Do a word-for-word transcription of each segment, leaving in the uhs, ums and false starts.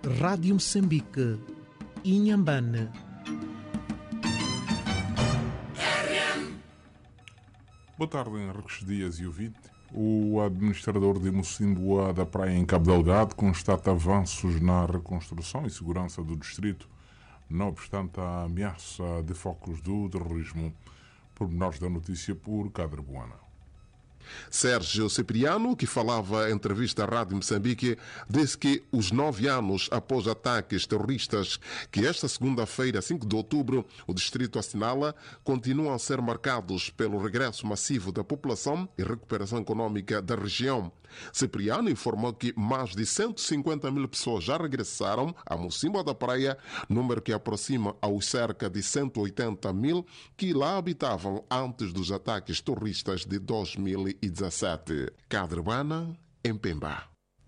Rádio Moçambique, Inhambane. Boa tarde, Henriques Dias e ouvinte. O administrador de Mocimboa da Praia, em Cabo Delgado, constata avanços na reconstrução e segurança do distrito, não obstante a ameaça de focos do terrorismo. Pormenores da notícia por Cadre Buana. Sérgio Cipriano, que falava em entrevista à Rádio Moçambique, disse que os nove anos após ataques terroristas que esta segunda-feira, cinco de outubro, o distrito assinala, continuam a ser marcados pelo regresso massivo da população e recuperação econômica da região. Cipriano informou que mais de cento e cinquenta mil pessoas já regressaram a Mocimboa da Praia, número que aproxima aos cerca de cento e oitenta mil que lá habitavam antes dos ataques terroristas de dois mil e dezessete. Cadrebana, em Pemba.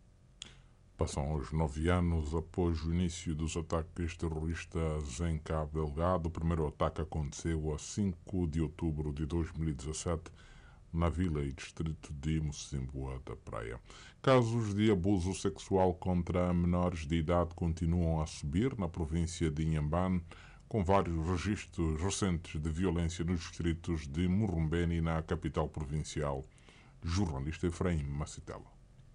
Passam os nove anos após o início dos ataques terroristas em Cabo Delgado. O primeiro ataque aconteceu a cinco de outubro de dois mil e dezassete na vila e distrito de Mocimboa da Praia. Casos de abuso sexual contra menores de idade continuam a subir na província de Inhambane, com vários registros recentes de violência nos distritos de Murrumbene e na capital provincial. Jornalista Efraim Macitela.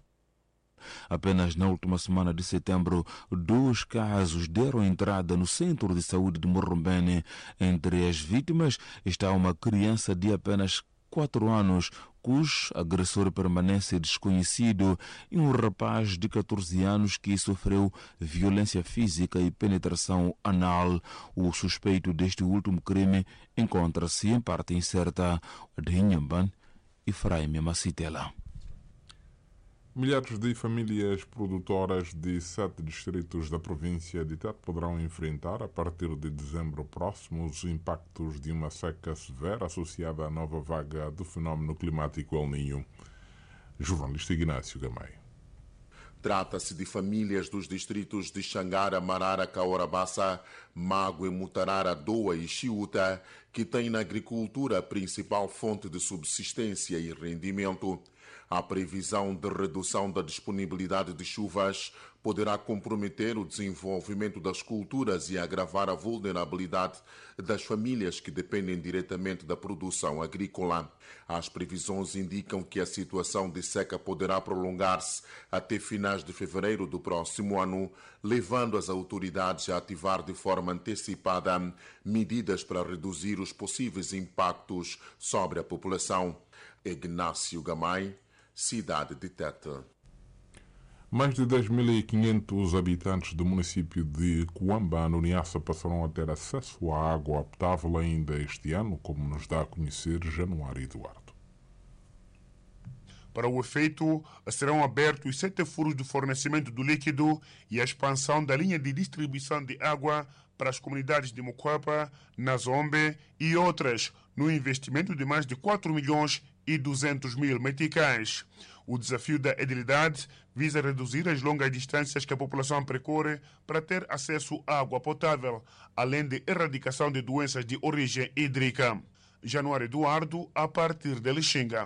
Apenas na última semana de setembro, dois casos deram entrada no centro de saúde de Murrumbene. Entre as vítimas está uma criança de apenas quatro anos, cujo agressor permanece desconhecido, e um rapaz de catorze anos que sofreu violência física e penetração anal. O suspeito deste último crime encontra-se em parte incerta. De Inhambane, Efraim Macitela. Milhares de famílias produtoras de sete distritos da província de Tete poderão enfrentar, a partir de dezembro próximo, os impactos de uma seca severa associada à nova vaga do fenómeno climático El Niño. Jornalista Ignácio Gamay. Trata-se de famílias dos distritos de Xangara, Marara, Caorabassa, Mague, Mutarara, Doa e Chiuta, que têm na agricultura a principal fonte de subsistência e rendimento. A previsão de redução da disponibilidade de chuvas poderá comprometer o desenvolvimento das culturas e agravar a vulnerabilidade das famílias que dependem diretamente da produção agrícola. As previsões indicam que a situação de seca poderá prolongar-se até finais de fevereiro do próximo ano, levando as autoridades a ativar de forma antecipada medidas para reduzir os possíveis impactos sobre a população. Ignácio Gamay, cidade de Tete. Mais de dez mil e quinhentos habitantes do município de Coamba, no Niassa, passarão a ter acesso à água potável ainda este ano, como nos dá a conhecer Januário Eduardo. Para o efeito, serão abertos sete furos de fornecimento do líquido e a expansão da linha de distribuição de água para as comunidades de Mocoapa, Nazombe e outras, no investimento de mais de quatro milhões e duzentos mil meticais. O desafio da edilidade visa reduzir as longas distâncias que a população percorre para ter acesso à água potável, além de erradicação de doenças de origem hídrica. Januário Eduardo, a partir de Lixinga.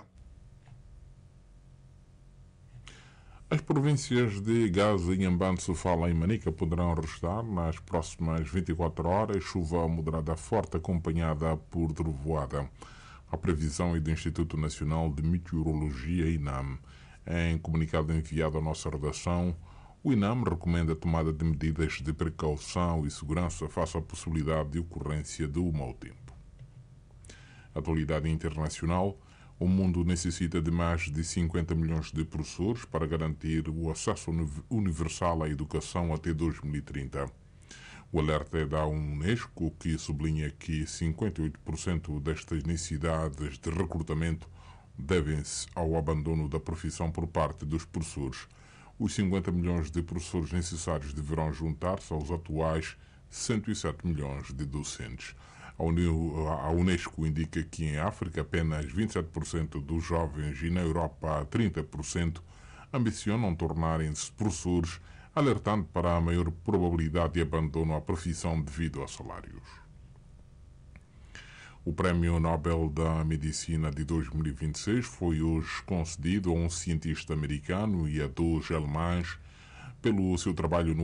As províncias de Gaza, Inhambane, Sofala e Manica poderão registrar nas próximas vinte e quatro horas chuva moderada forte acompanhada por trovoada. A previsão é do Instituto Nacional de Meteorologia, INAM. Em comunicado enviado à nossa redação, o INAM recomenda a tomada de medidas de precaução e segurança face à possibilidade de ocorrência do mau tempo. Atualidade internacional. O mundo necessita de mais de cinquenta milhões de professores para garantir o acesso universal à educação até dois mil e trinta. O alerta é da Unesco, que sublinha que cinquenta e oito por cento destas necessidades de recrutamento devem-se ao abandono da profissão por parte dos professores. Os cinquenta milhões de professores necessários deverão juntar-se aos atuais cento e sete milhões de docentes. A Unesco indica que em África apenas vinte e sete por cento dos jovens e na Europa trinta por cento ambicionam tornarem-se professores, alertando para a maior probabilidade de abandono à profissão devido a salários. O Prémio Nobel da Medicina de dois mil e vinte e seis foi hoje concedido a um cientista americano e a dois alemães pelo seu trabalho no